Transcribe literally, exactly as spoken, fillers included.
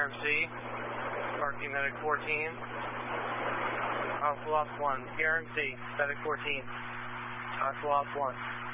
M C, parking medic fourteen. Alpha Lost one, P R M C, medic fourteen. Alpha Lost one.